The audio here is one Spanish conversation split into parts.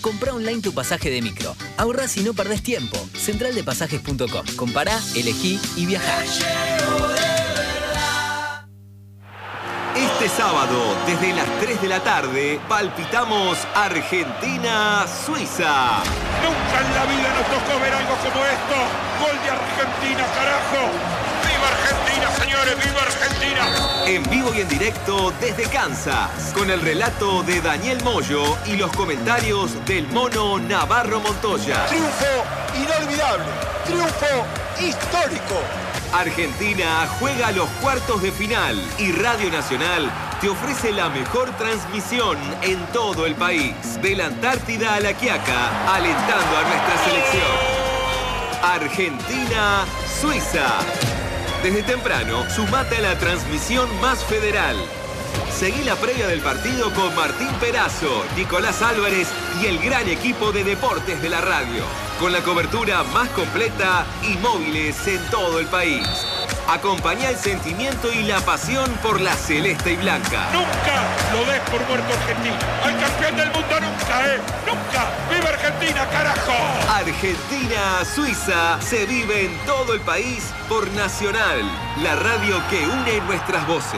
Comprá online tu pasaje de micro. Ahorrás y no perdés tiempo. Centraldepasajes.com. Compará, elegí y viajá. Este sábado, desde las 3 de la tarde, palpitamos Argentina-Suiza. Nunca en la vida nos tocó ver algo como esto. Gol de Argentina, carajo. ¡Viva Argentina, señores! ¡Viva Argentina! En vivo y en directo desde Kansas, con el relato de Daniel Moyo y los comentarios del mono Navarro Montoya. Triunfo inolvidable, triunfo histórico. Argentina juega a los cuartos de final y Radio Nacional te ofrece la mejor transmisión en todo el país. De la Antártida a La Quiaca, alentando a nuestra selección. Argentina-Suiza. Desde temprano, sumate a la transmisión más federal. Seguí la previa del partido con Martín Perazo, Nicolás Álvarez y el gran equipo de deportes de la radio. Con la cobertura más completa y móviles en todo el país. Acompañá el sentimiento y la pasión por la celeste y blanca. Nunca lo des por muerto Argentina. Al campeón del mundo nunca, nunca. ¡Viva Argentina, carajo! Argentina-Suiza se vive en todo el país por Nacional, la radio que une nuestras voces.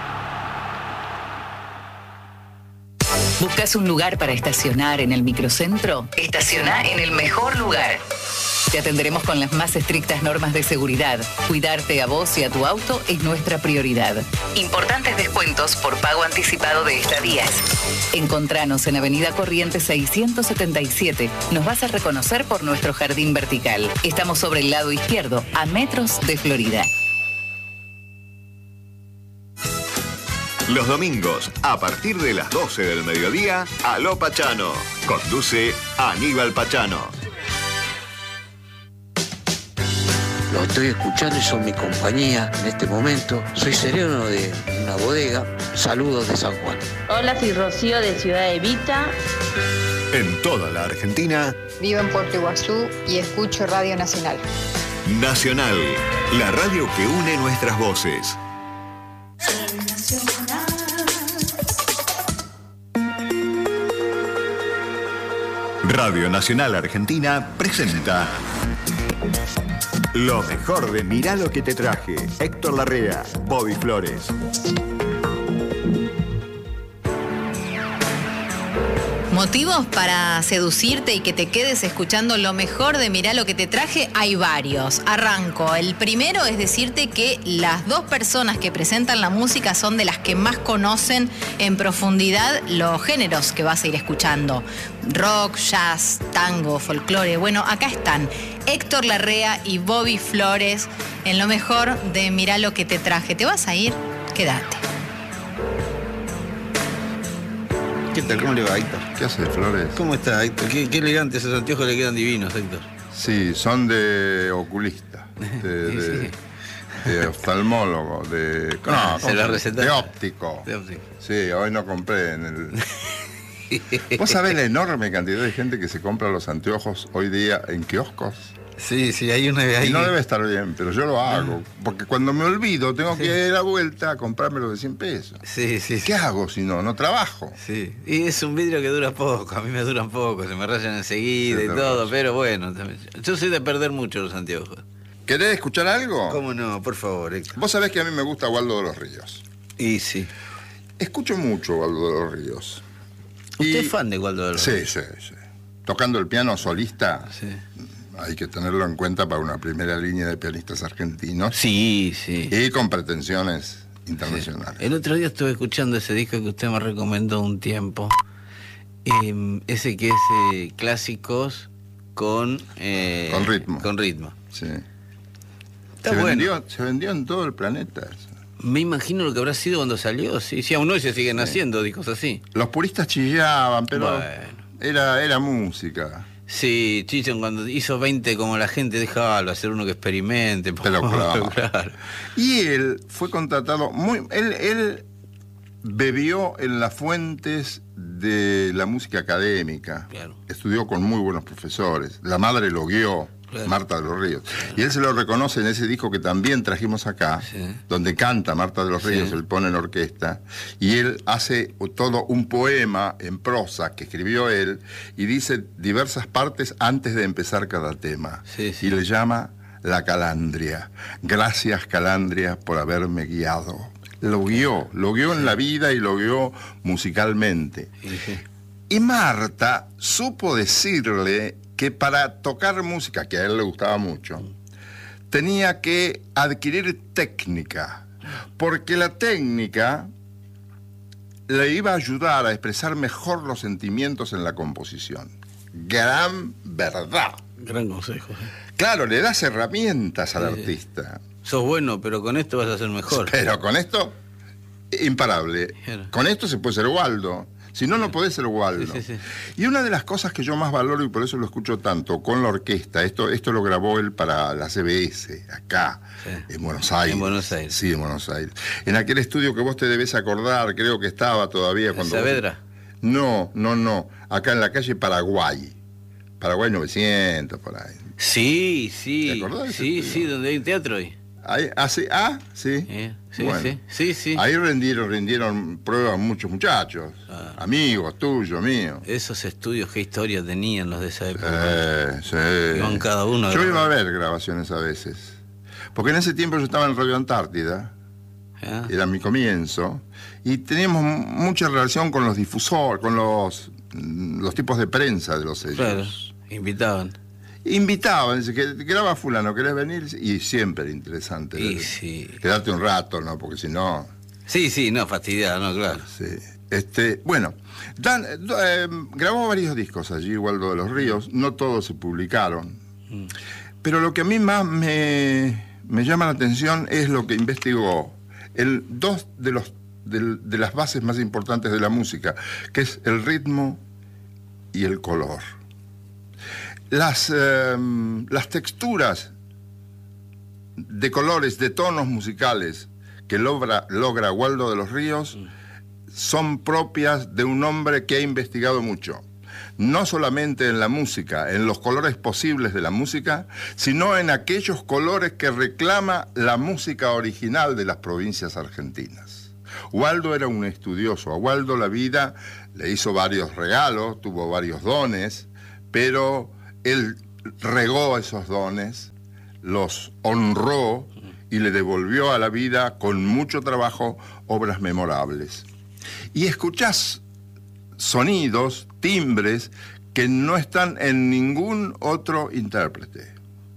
¿Buscas un lugar para estacionar en el microcentro? Estaciona en el mejor lugar. Te atenderemos con las más estrictas normas de seguridad. Cuidarte a vos y a tu auto es nuestra prioridad. Importantes descuentos por pago anticipado de estadías. Encontranos en Avenida Corrientes 677. Nos vas a reconocer por nuestro jardín vertical. Estamos sobre el lado izquierdo, a metros de Florida. Los domingos, a partir de las 12 del mediodía, Aló Pachano. Conduce Aníbal Pachano. Los estoy escuchando y son mi compañía en este momento. Soy sereno de una bodega. Saludos de San Juan. Hola, soy Rocío de Ciudad Evita. En toda la Argentina. Vivo en Puerto Iguazú y escucho Radio Nacional. Nacional, la radio que une nuestras voces. Radio Nacional Argentina presenta lo mejor de Mirá lo que te traje. Héctor Larrea, Bobby Flores. Motivos para seducirte y que te quedes escuchando lo mejor de Mirá lo que te traje, hay varios. Arranco. El primero es decirte que las dos personas que presentan la música son de las que más conocen en profundidad los géneros que vas a ir escuchando. Rock, jazz, tango, folclore. Bueno, acá están Héctor Larrea y Bobby Flores en lo mejor de Mirá lo que te traje. ¿Te vas a ir? Quédate. ¿Qué tal? ¿Cómo le va, Héctor? ¿Qué hace, Flores? ¿Cómo está, Héctor? Qué elegantes esos anteojos, le quedan divinos, Héctor. Sí, son de oculista, de oftalmólogo, de óptico. De óptico. Sí, hoy no compré en el... ¿Vos sabés la enorme cantidad de gente que se compra los anteojos hoy día en kioscos? Sí, hay una ahí. Y no debe estar bien, pero yo lo hago. Porque cuando me olvido, tengo que ir a la vuelta a comprármelo de 100 pesos. Sí. ¿Qué hago si no trabajo? Sí, y es un vidrio que dura poco. A mí me duran poco, se me rayan enseguida y todo. Pero bueno, yo soy de perder mucho los anteojos. ¿Querés escuchar algo? ¿Cómo no? Por favor, Héctor. Vos sabés que a mí me gusta Waldo de los Ríos. Y sí. Escucho mucho Waldo de los Ríos. ¿Usted es fan de Waldo de los Ríos? Sí. Tocando el piano solista. Sí. Hay que tenerlo en cuenta para una primera línea de pianistas argentinos. Sí. Y con pretensiones internacionales. Sí. El otro día estuve escuchando ese disco que usted me recomendó un tiempo. Ese que es clásicos con ritmo. Con ritmo. Sí. Está bueno. Se vendió en todo el planeta. Me imagino lo que habrá sido cuando salió. Sí, aún hoy se siguen haciendo discos así. Los puristas chillaban, pero bueno. era música. Sí, Chichon cuando hizo 20 como la gente, déjalo hacer uno que experimente. Pero claro. Y él fue contratado él bebió en las fuentes de la música académica. Claro. Estudió con muy buenos profesores. La madre lo guió. Claro. Marta de los Ríos. Claro. Y él se lo reconoce en ese disco que también trajimos acá, donde canta Marta de los Ríos, él pone en orquesta, y él hace todo un poema en prosa que escribió él, y dice diversas partes antes de empezar cada tema. Y le llama La Calandria. Gracias, Calandria, por haberme guiado. Lo guió en la vida y lo guió musicalmente. Y Marta supo decirle que para tocar música, que a él le gustaba mucho, tenía que adquirir técnica, porque la técnica le iba a ayudar a expresar mejor los sentimientos en la composición. Gran verdad. Gran consejo. Claro, le das herramientas al artista. Sos bueno, pero con esto vas a ser mejor. Pero con esto, imparable. Con esto se puede ser Waldo. Si no, no podés ser Waldo. Y una de las cosas que yo más valoro, y por eso lo escucho tanto, con la orquesta, esto lo grabó él para la CBS, acá, en Buenos Aires. En Buenos Aires. Sí, en BuenosIres. En aquel estudio que vos te debés acordar, creo que estaba todavía cuando... ¿Saavedra? No. Acá en la calle Paraguay. Paraguay 900, por ahí. Sí. ¿Te acordás? Sí, donde hay un teatro ahí. Sí. Bueno, sí. Ahí rindieron pruebas muchos muchachos, amigos tuyos, míos. Esos estudios, qué historia tenían los de esa época. Iban cada uno. Yo iba a ver grabaciones a veces, porque en ese tiempo yo estaba en Radio Antártida, era mi comienzo, y teníamos mucha relación con los difusores, con los tipos de prensa de los sellos. Claro, Invitaban, dice, que graba fulano, ¿querés venir? Y siempre interesante. Quedarte un rato, ¿no? Porque si no... Sí, no, fastidiado, no, claro. Sí. Bueno, grabó varios discos allí, Waldo de los Ríos, no todos se publicaron. Pero lo que a mí más me llama la atención es lo que investigó. Dos de las bases más importantes de la música, que es el ritmo y el color. Las texturas de colores, de tonos musicales que logra Waldo de los Ríos son propias de un hombre que ha investigado mucho. No solamente en la música, en los colores posibles de la música, sino en aquellos colores que reclama la música original de las provincias argentinas. Waldo era un estudioso. A Waldo la vida le hizo varios regalos, tuvo varios dones, pero él regó esos dones, los honró y le devolvió a la vida con mucho trabajo obras memorables. Y escuchás sonidos, timbres, que no están en ningún otro intérprete.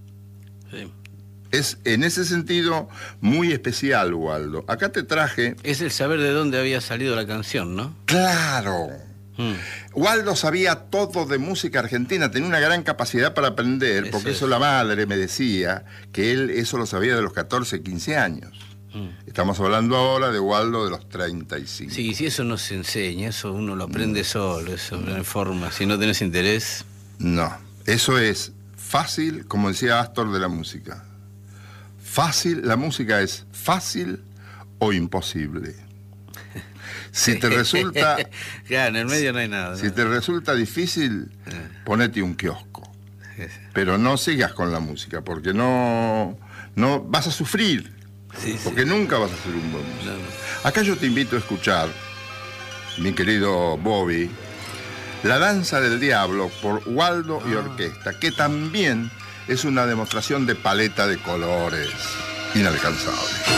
Es en ese sentido muy especial, Waldo. Acá te traje... Es el saber de dónde había salido la canción, ¿no? ¡Claro! Waldo sabía todo de música argentina, tenía una gran capacidad para aprender, porque eso la madre me decía, que él eso lo sabía de los 14, 15 años. Estamos hablando ahora de Waldo de los 35. Sí, si eso no se enseña, eso uno lo aprende solo, eso no hay forma. Si no tenés interés... No, eso es fácil, como decía Astor de la música. Fácil, la música es fácil o imposible. Si te resulta... Claro, en el medio no hay nada. Si te resulta difícil, ponete un kiosco. Pero no sigas con la música, porque no vas a sufrir. Porque nunca vas a ser un buen músico. Acá yo te invito a escuchar, mi querido Bobby, La Danza del Diablo por Waldo y Orquesta, que también es una demostración de paleta de colores inalcanzable.